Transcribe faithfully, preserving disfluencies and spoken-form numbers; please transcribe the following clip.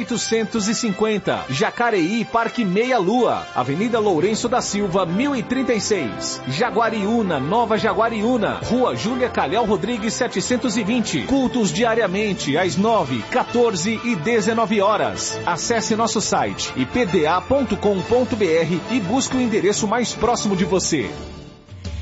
oitocentos e cinquenta, Jacareí, Parque Meia Lua, Avenida Lourenço da Silva, mil e trinta e seis, Jaguariúna, Nova Jaguariúna, Rua Júlia Calhau Rodrigues, setecentos e vinte. Cultos diariamente às nove, quatorze e dezenove horas. Acesse nosso site i p d a ponto com ponto b r e busque o endereço mais próximo de você.